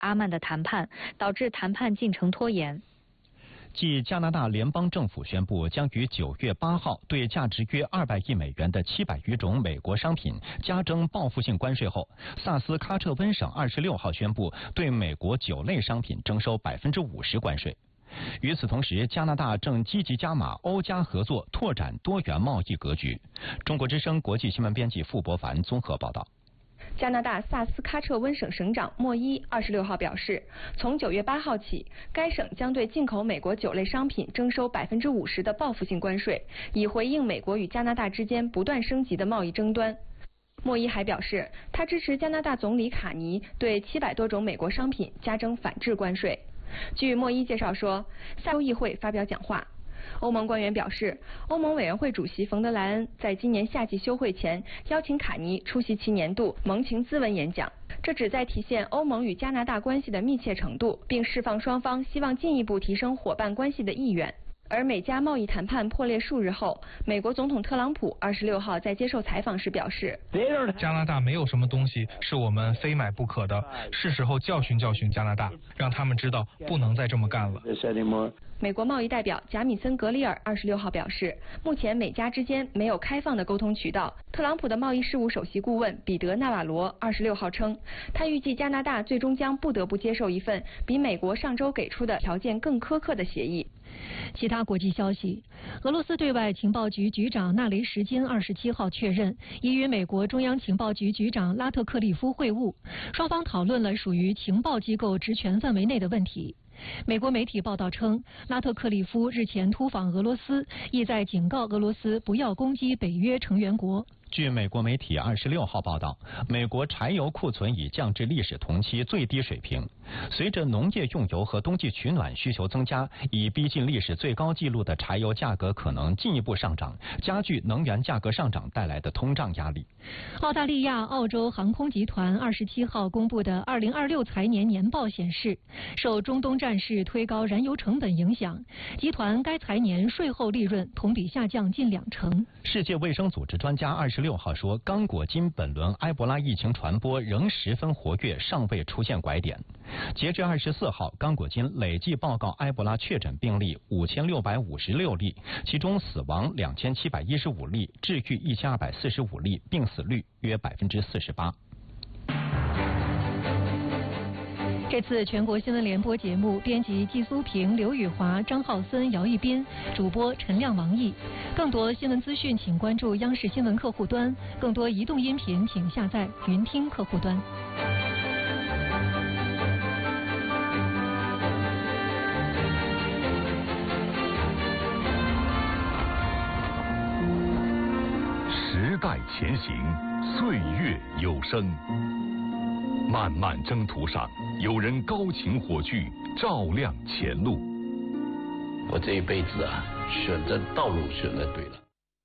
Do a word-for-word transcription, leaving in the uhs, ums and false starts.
阿曼的谈判，导致谈判进程拖延。 继加拿大联邦政府宣布将于九月八号对价值约二百亿美元的七百余种美国商品加征报复性关税后，萨斯喀彻温省二十六号宣布对美国酒类商品征收百分之五十关税。与此同时，加拿大正积极加码欧加合作，拓展多元贸易格局。中国之声国际新闻编辑傅博凡综合报道。 加拿大萨斯喀彻温省省长莫伊二十六号表示，从九月八号起，该省将对进口美国酒类商品征收百分之五十的报复性关税，以回应美国与加拿大之间不断升级的贸易争端。莫伊还表示，他支持加拿大总理卡尼对七百多种美国商品加征反制关税。据莫伊介绍说，下周议会发表讲话。欧盟官员表示，欧盟委员会主席冯德莱恩在今年夏季休会前邀请卡尼出席其年度盟情咨文演讲，这旨在体现欧盟与加拿大关系的密切程度，并释放双方希望进一步提升伙伴关系的意愿。而美加贸易谈判破裂数日后，美国总统特朗普二十六号在接受采访时表示， 加拿大没有什么东西是我们非买不可的，是时候教训教训加拿大，让他们知道不能再这么干了。 美国贸易代表贾米森·格里尔二十六号表示，目前美加之间没有开放的沟通渠道。特朗普的贸易事务首席顾问彼得·纳瓦罗二十六号称，他预计加拿大最终将不得不接受一份比美国上周给出的条件更苛刻的协议。 其他国际消息，俄罗斯对外情报局局长纳雷什金二十七号确认，已与美国中央情报局局长拉特克利夫会晤，双方讨论了属于情报机构职权范围内的问题。美国媒体报道称，拉特克利夫日前突访俄罗斯，意在警告俄罗斯不要攻击北约成员国。 据美国媒体二十六号报道，美国柴油库存已降至历史同期最低水平。随着农业用油和冬季取暖需求增加，已逼近历史最高纪录的柴油价格可能进一步上涨，加剧能源价格上涨带来的通胀压力。 澳大利亚澳洲航空集团二十七号公布的二零二六财年年报显示，受中东战事推高燃油成本影响，集团该财年税后利润同比下降近两成。 世界卫生组织专家二十六号说，刚果金本轮埃博拉疫情传播仍十分活跃，尚未出现拐点。截至二十四号，刚果金累计报告埃博拉确诊病例五千六百五十六例，其中死亡两千七百一十五例，治愈一千二百四十五例，病死率约百分之四十八。 这次全国新闻联播节目，编辑季苏平、刘宇华、张浩森、姚一斌，主播陈亮、王毅。更多新闻资讯，请关注央视新闻客户端；更多移动音频，请下载云听客户端。 时代前行，岁月有声。漫漫征途上，有人高擎火炬，照亮前路。 我这一辈子啊，选择道路选择对了。